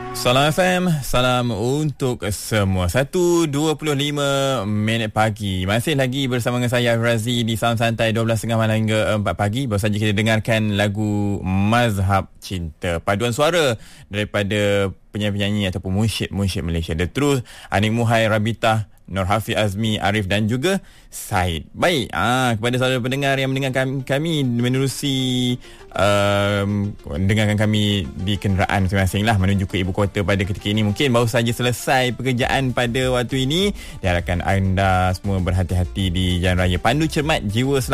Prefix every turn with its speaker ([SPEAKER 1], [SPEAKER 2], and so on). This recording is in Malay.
[SPEAKER 1] Salam FM, salam untuk semua. 1:25 pagi. Masih lagi bersama dengan saya Razi di Salam Santai 12.30 malam hingga 4 pagi. Baru saja kita dengarkan lagu Mazhab Cinta, paduan suara daripada penyanyi-penyanyi ataupun munsyid Malaysia, The Truth, Anik Muhai, Rabitah, Nur Hafiz Azmi, Arif dan juga Said. Baik, kepada saudara pendengar yang mendengarkan kami menerusi dengarkan kami di kenderaan masing-masing lah menuju ke ibu kota pada ketika ini, mungkin baru saja selesai pekerjaan pada waktu ini. Diharapkan anda semua berhati-hati di jalan raya. Pandu cermat, jiwa selamat.